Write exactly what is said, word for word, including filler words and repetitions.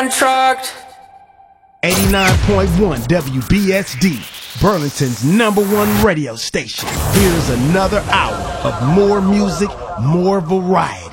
been trucked. eighty-nine point one W B S D, Burlington's number one radio station. Here's another hour of more music, more variety.